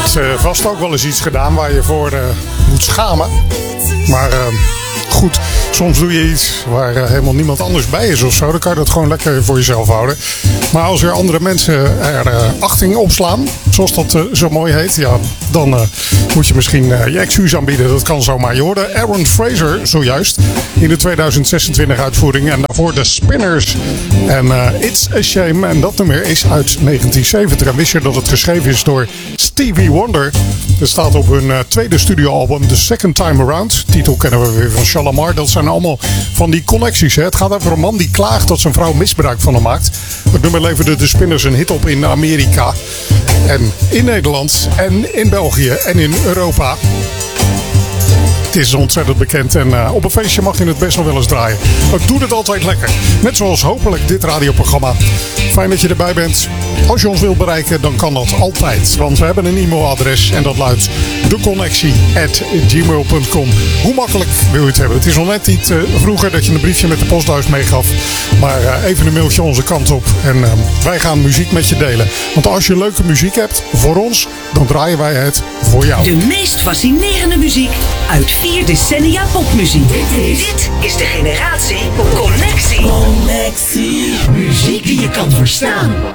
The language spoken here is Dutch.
Vast ook wel eens iets gedaan waar je voor moet schamen. Maar goed, soms doe je iets waar helemaal niemand anders bij is of zo. Dan kan je dat gewoon lekker voor jezelf houden. Maar als er andere mensen er achting opslaan, zoals dat zo mooi heet, ja, dan moet je misschien je excuus aanbieden. Dat kan zomaar. Je hoorde Aaron Fraser zojuist in de 2026 uitvoering. En daarvoor de Spinners. En It's a Shame. En dat nummer is uit 1970. En wist je dat het geschreven is door Stevie Wonder? Dat staat op hun tweede studioalbum The Second Time Around. Titel kennen we weer van Shalamar. Dat zijn allemaal van die connecties. Hè? Het gaat over een man die klaagt dat zijn vrouw misbruik van hem maakt. Het nummer leverde de Spinners een hit op in Amerika. En in Nederland. En in België. En in Europa. Het is ontzettend bekend en op een feestje mag je het best wel eens draaien. Het doet het altijd lekker. Net zoals hopelijk dit radioprogramma. Fijn dat je erbij bent. Als je ons wilt bereiken, dan kan dat altijd. Want we hebben een e-mailadres en dat luidt deconnectie@gmail.com. Hoe makkelijk wil je het hebben? Het is nog net niet vroeger dat je een briefje met de postduis meegaf. Maar even een mailtje onze kant op. En wij gaan muziek met je delen. Want als je leuke muziek hebt voor ons, dan draaien wij het voor jou. De meest fascinerende muziek uit 4 decennia popmuziek. Dit is de generatie Connectie. Connectie. Muziek die je kan verstaan.